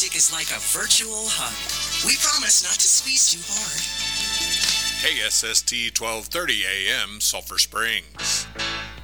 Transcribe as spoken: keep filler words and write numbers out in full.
music is like a virtual hug. We promise not to squeeze too hard. K S S T twelve thirty A M, Sulphur Springs.